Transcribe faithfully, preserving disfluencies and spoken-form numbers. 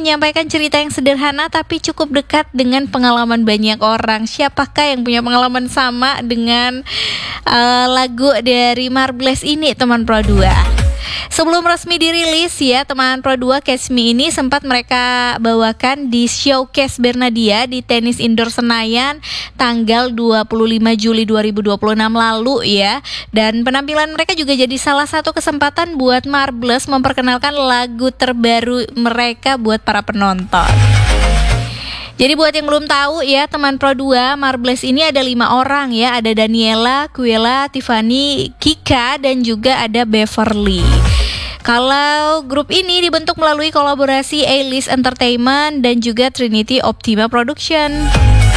menyampaikan cerita yang sederhana tapi cukup dekat dengan pengalaman banyak orang. Siapakah yang punya pengalaman sama dengan uh, lagu dari Marbles ini, teman Pro dua? Sebelum resmi dirilis ya, teman Pro dua, Catch Me ini sempat mereka bawakan di Showcase Bernadia di Tenis Indoor Senayan tanggal dua puluh lima Juli dua ribu dua puluh enam lalu ya. Dan penampilan mereka juga jadi salah satu kesempatan buat Marbles memperkenalkan lagu terbaru mereka buat para penonton. Jadi buat yang belum tahu ya, teman Pro dua, Marbles ini ada lima orang ya. Ada Daniela, Quiela, Tiffany, Kika, dan juga ada Beverly. Kalau grup ini dibentuk melalui kolaborasi A-List Entertainment dan juga Trinity Optima Production.